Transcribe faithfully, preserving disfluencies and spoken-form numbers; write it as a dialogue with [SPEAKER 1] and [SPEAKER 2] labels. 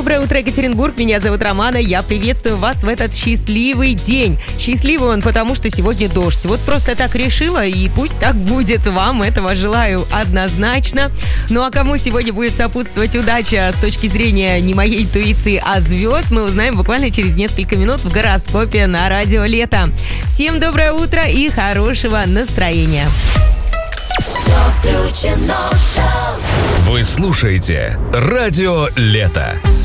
[SPEAKER 1] Доброе утро, Екатеринбург. Меня зовут Романа. Я приветствую вас в этот счастливый день. Счастливый он, потому что сегодня дождь. Вот просто так решила, и пусть так будет. Вам этого желаю однозначно. Ну а кому сегодня будет сопутствовать удача с точки зрения не моей интуиции, а звезд, мы узнаем буквально через несколько минут в гороскопе на Радио Лето. Всем доброе утро и хорошего настроения.
[SPEAKER 2] Все включено, шоу.
[SPEAKER 3] Вы слушаете Радио Лето.